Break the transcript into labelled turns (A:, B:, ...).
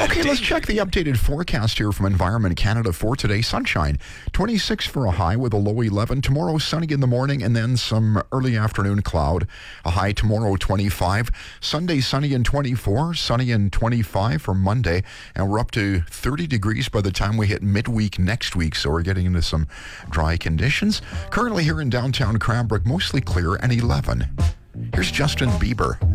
A: Okay, let's check the updated forecast here from Environment Canada for today. Sunshine, 26 for a high with a low 11. Tomorrow, sunny in the morning and then some early afternoon cloud. A high tomorrow, 25. Sunday, sunny and 24. Sunny and 25 for Monday. And we're up to 30 degrees by the time we hit midweek next week. So we're getting into some dry conditions. Currently here in downtown Cranbrook, mostly clear and 11. Here's Justin Bieber.